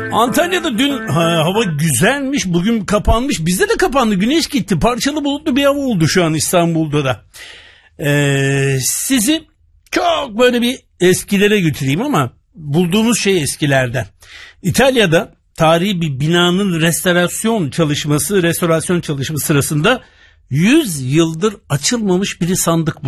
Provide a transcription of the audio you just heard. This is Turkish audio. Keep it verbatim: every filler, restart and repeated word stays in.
Antalya'da dün ha, hava güzelmiş, bugün kapanmış. Bizde de kapandı, güneş gitti. Parçalı bulutlu bir hava oldu şu an İstanbul'da da. Ee, sizi çok böyle bir eskilere götüreyim ama bulduğumuz şey eskilerden. İtalya'da tarihi bir binanın restorasyon çalışması, restorasyon çalışması sırasında yüz yıldır açılmamış bir sandık